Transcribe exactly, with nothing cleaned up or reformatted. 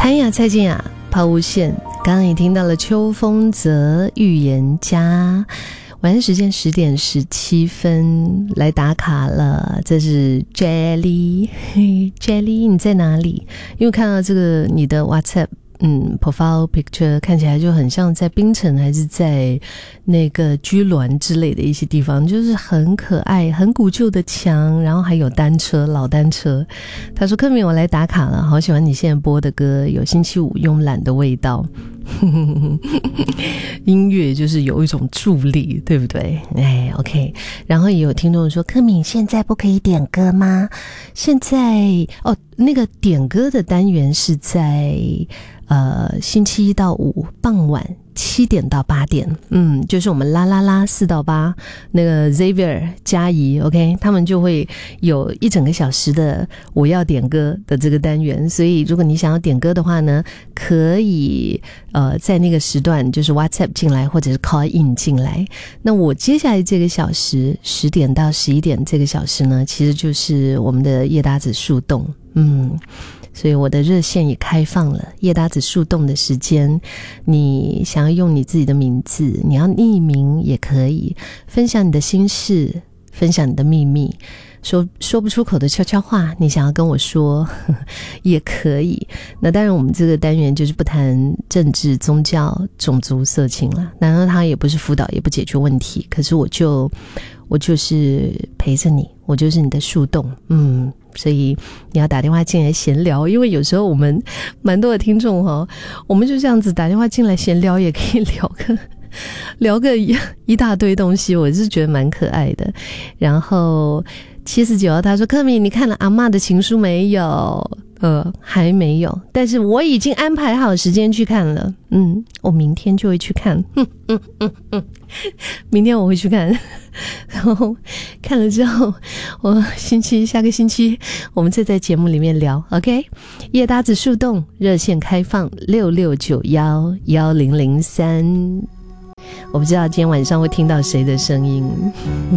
安雅蔡健雅抛物线，刚刚也听到了邱风泽预言家。晚上时间十点十七分来打卡了，这是 Jelly Jelly 你在哪里？因为看到这个你的 WhatsApp嗯 profile picture 看起来就很像在槟城还是在那个居銮之类的一些地方，就是很可爱很古旧的墙，然后还有单车老单车。他说柯敏我来打卡了，好喜欢你现在播的歌，有星期五慵懒的味道。音乐就是有一种助力，对不对？哎 OK。 然后也有听众说柯敏现在不可以点歌吗？现在哦，那个点歌的单元是在呃星期一到五傍晚七点到八点，嗯，就是我们啦啦啦四到八那个 Xavier 嘉怡 OK 他们就会有一整个小时的我要点歌的这个单元，所以如果你想要点歌的话呢，可以呃在那个时段就是 WhatsApp 进来或者是 call in 进来。那我接下来这个小时十点到十一点这个小时呢，其实就是我们的叶搭子树洞，嗯，所以我的热线也开放了，叶搭子树洞的时间，你想要用你自己的名字，你要匿名也可以，分享你的心事，分享你的秘密，说说不出口的悄悄话，你想要跟我说呵呵也可以。那当然我们这个单元就是不谈政治宗教种族色情啦，然后它也不是辅导也不解决问题，可是我就我就是陪着你，我就是你的树洞，嗯，所以你要打电话进来闲聊，因为有时候我们蛮多的听众哦，我们就这样子打电话进来闲聊，也可以聊个聊个 一, 一大堆东西，我是觉得蛮可爱的。然后七十九他说柯敏你看了阿嬷的情书没有？呃，还没有，但是我已经安排好时间去看了，嗯，我明天就会去看，嗯嗯嗯嗯，明天我会去看，然后看了之后，我星期下个星期我们再在节目里面聊 ，OK？ 叶搭子树洞热线开放六六九一一零零三，我不知道今天晚上会听到谁的声音。